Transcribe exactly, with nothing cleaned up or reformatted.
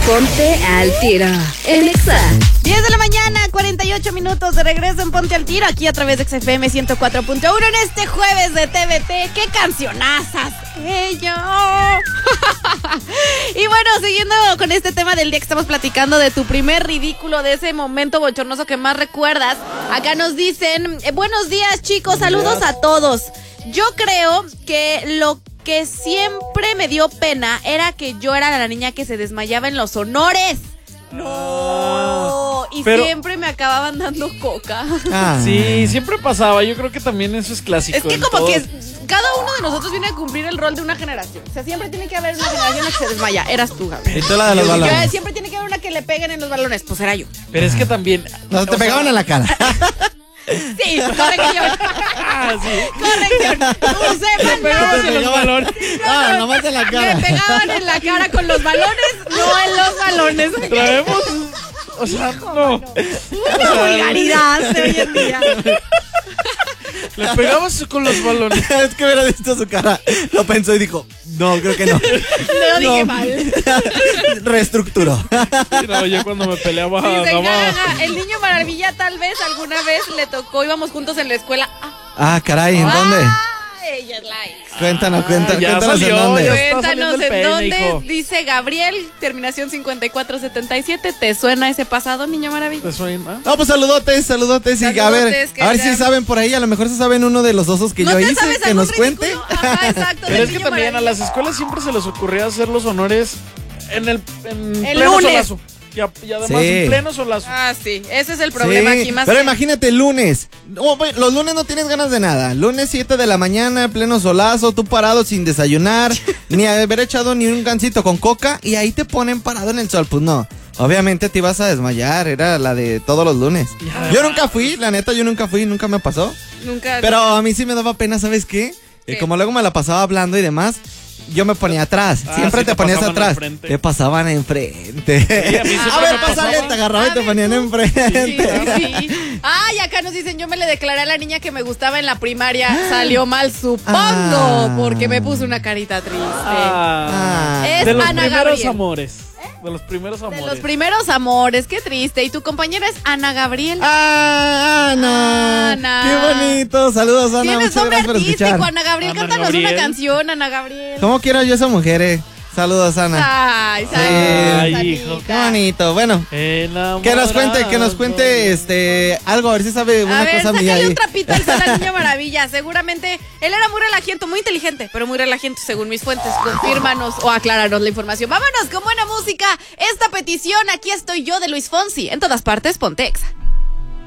Ponte al Tiro en Exa. diez de la mañana, cuarenta y ocho minutos de regreso en Ponte al Tiro, aquí a través de X F M ciento cuatro punto uno en este jueves de T V T. ¡Qué cancionazas! ¡Ello! Y bueno, siguiendo con este tema del día que estamos platicando de tu primer ridículo, de ese momento bochornoso que más recuerdas, acá nos dicen, eh, buenos días chicos, saludos a todos. Yo creo que lo que siempre me dio pena era que yo era la niña que se desmayaba en los honores. No, y pero, siempre me acababan dando coca. Ah. Sí, siempre pasaba. Yo creo que también eso es clásico. Es que como todos. que cada uno de nosotros viene a cumplir el rol de una generación. O sea, siempre tiene que haber una generación que se desmaya. Eras tú, Gaby. Y tú la de los balones. Yo, siempre tiene que haber una que le peguen en los balones. Pues era yo. Pero es que también. No, te pegaban sea, en la cara. Sí, corrección. Ah, sí. Corrección. Usé me pegaban en los balones. Ah, nomás en la cara. Me pegaban en la cara con los balones, no en los balones. Traemos. O sea, Hijo, no. Una vulgaridad de hoy en día. Le pegabas con los balones. Es que hubiera visto su cara. Lo pensó y dijo, no, creo que no. Lo dije no. mal. Reestructuró. Sí, no, yo cuando me peleaba. Dice, daba... el niño maravilla tal vez alguna vez le tocó, íbamos juntos en la escuela. Ah, ah caray, ¿en ah, dónde? Ella es la ex. Cuéntanos, cuéntanos, ya cuéntanos salió, en dónde. ya Cuéntanos en pene, dónde, hijo. Dice Gabriel, terminación cincuenta y cuatro setenta y siete. ¿Te suena ese pasado, niño maravilla? ¿Te suena? No, pues saludotes, saludotes. Y a ver, a ver si saben por ahí. A lo mejor se saben uno de los osos que ¿No yo te hice, sabes que nos cuente. Ajá, exacto. Pero es que también maravilla. A las escuelas siempre se les ocurría hacer los honores en el, en el pleno lunes. Solazo. Y, a, y además sí. en pleno solazo. Ah, sí, ese es el problema sí, aquí más. Pero que... imagínate el lunes. Oh, los lunes no tienes ganas de nada. Lunes siete de la mañana, pleno solazo, tú parado sin desayunar, ni haber echado ni un gansito con coca, y ahí te ponen parado en el sol. Pues no, obviamente te ibas a desmayar, era la de todos los lunes. Ya. Yo nunca fui, la neta, yo nunca fui, nunca me pasó. Nunca. Pero a mí sí me daba pena, ¿sabes qué? ¿Qué? Eh, como luego me la pasaba hablando y demás, yo me ponía atrás, ah, siempre sí te, te ponías atrás, enfrente. Te pasaban enfrente. Sí, a, sí a ver, pásale, te agarraba y te ponían enfrente. Sí, sí, sí. Ay, acá nos dicen, yo me le declaré a la niña que me gustaba en la primaria, salió mal, supongo, ah. porque me puso una carita triste. Ah. Es de los Ana primeros Gabriel. amores. De los primeros amores. De los primeros amores, qué triste. ¿Y tu compañera es Ana Gabriel? Ah, Ana. Ana. Qué bonito. Saludos, Ana. Tienes Muchas nombre gracias por artístico, escuchar. Ana Gabriel. Ana Cántanos Gabriel. una canción, Ana Gabriel. ¿Cómo quiero yo esa mujer, eh? Saludos, Ana. Ay, saludos, Ay, Anita. hijo. Qué bonito. Bueno, enamorado. que nos cuente, que nos cuente este algo, a ver si sabe una a ver, cosa mía. Sácale ahí. un trapito al sol al niño maravilla. Seguramente él era muy relajiento, muy inteligente, pero muy relajiento según mis fuentes. Confírmanos o acláranos la información. Vámonos con buena música. Esta petición, aquí estoy yo de Luis Fonsi. En todas partes, ponte Exa.